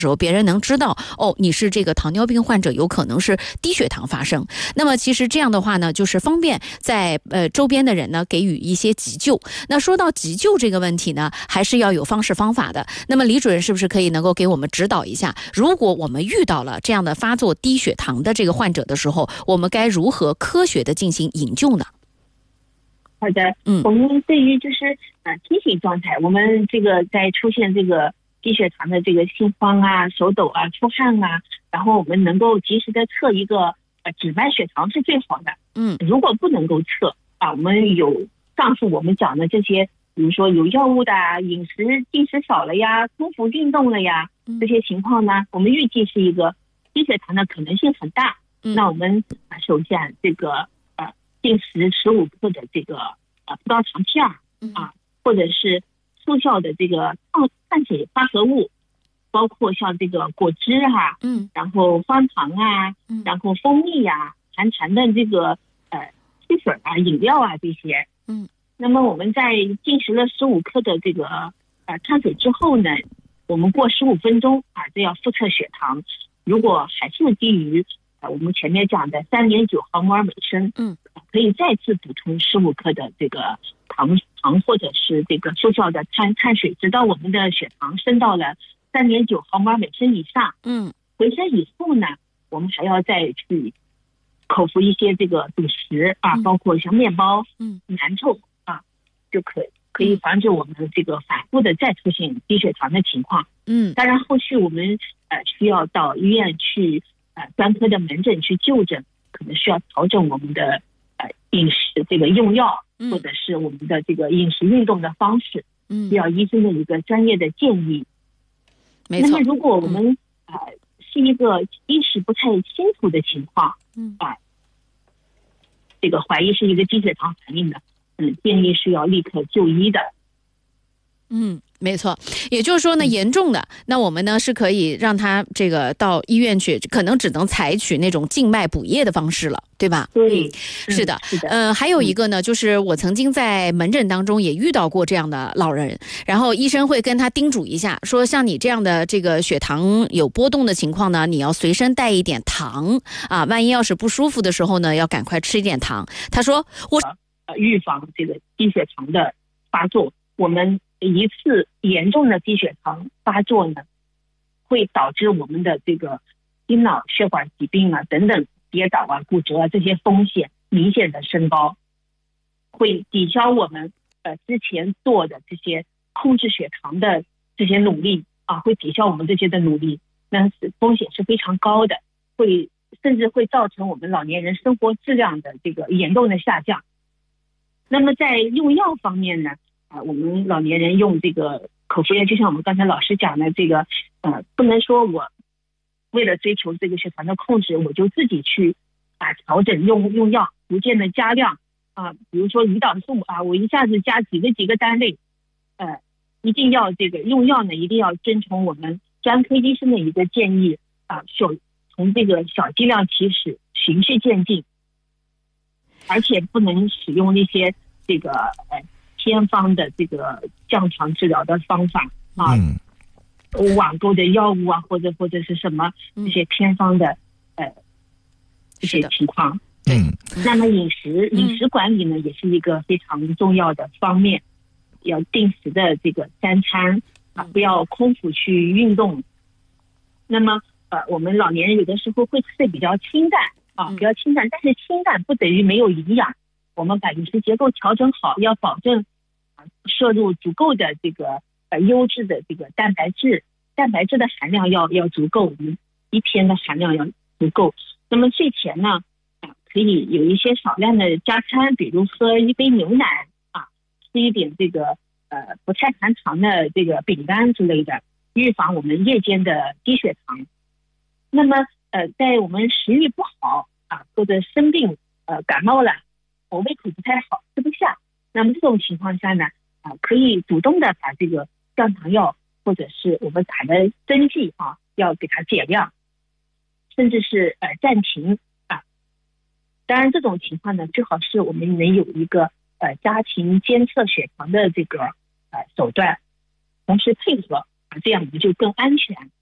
时候别人能知道你是这个糖尿病患者，有可能是低血糖发生。那么其实这样的话呢，就是方便在周边的人呢给予一些急救。那说到急救这个问题呢，还是要有方式方法的。那么李主任是不是可以能够给我们指导一下，如果我们遇到了这样的发作低血糖的这个患者的时候，我们该如何科学的进行营救呢？ 好的，我们对于就是提醒状态，我们这个在出现这个低血糖的这个心慌啊、手抖啊、出汗啊，然后我们能够及时的测一个指脉血糖是最好的。如果不能够测我们有上述我们讲的这些，比如说有药物的饮食进食少了呀、空腹运动了呀，这些情况呢，我们预计是一个低血糖的可能性很大。那我们首先这个进食15克的这个葡萄糖片或者是速效的这个碳水化合物，包括像这个果汁然后方糖然后蜂蜜含糖的这个汽水饮料这些。那么我们在进食了15克的这个碳水之后呢，我们过15分钟这要复测血糖，如果还是低于我们前面讲的3.9毫摩尔每升，可以再次补充15克的这个糖或者是这个速效的碳水，直到我们的血糖升到了3.9毫摩尔每升以上。回升以后呢，我们还要再去口服一些这个主食包括像面包、馒头就可以防止我们这个反复的再出现低血糖的情况。当然后续我们需要到医院去专科的门诊去就诊，可能需要调整我们的饮食这个用药，或者是我们的这个饮食运动的方式，需要医生的一个专业的建议。 没错。 那么如果我们是一个意识不太清楚的情况，这个怀疑是一个低血糖反应的，建议是要立刻就医的。 没错，也就是说呢，严重的，那我们呢是可以让他这个到医院去，可能只能采取那种静脉补液的方式了，对吧？ 对， 是的。还有一个呢，就是我曾经在门诊当中也遇到过这样的老人，然后医生会跟他叮嘱一下，说像你这样的这个血糖有波动的情况呢，你要随身带一点糖万一要是不舒服的时候呢，要赶快吃一点糖。他说预防这个低血糖的发作，我们一次严重的低血糖发作呢，会导致我们的这个心脑血管疾病等等，跌倒骨折这些风险明显的升高，会抵消我们之前做的这些控制血糖的这些努力会抵消我们这些的努力，那是风险是非常高的，甚至会造成我们老年人生活质量的这个严重的下降。那么在用药方面呢，我们老年人用这个口服液，就像我们刚才老师讲的这个不能说我为了追求这个血糖的控制，我就自己去调整用药，逐渐的加量比如说胰岛素我一下子加几个单位，一定要这个用药呢，一定要遵从我们专科医生的一个建议从这个小剂量起始，循序渐进，而且不能使用那些这个偏方的这个降糖治疗的方法网购的药物或者是什么这些偏方的这些情况。那么饮食管理呢，也是一个非常重要的方面，要定时的这个3餐不要空腹去运动。那么我们老年人有的时候会吃的比较清淡比较清淡，但是清淡不等于没有营养，我们把饮食结构调整好，要保证摄入足够的这个优质的这个蛋白质的含量要足够，我们一天的含量要足够。那么睡前呢可以有一些少量的加餐，比如喝一杯牛奶吃一点这个不太含糖的这个饼干之类的，预防我们夜间的低血糖。那么在我们食欲不好或者生病感冒了，胃口不太好，吃不下，那么这种情况下呢可以主动的把这个降糖药或者是我们打的针剂要给它减量，甚至是暂停当然这种情况呢，最好是我们能有一个家庭监测血糖的这个手段，同时配合这样我们就更安全。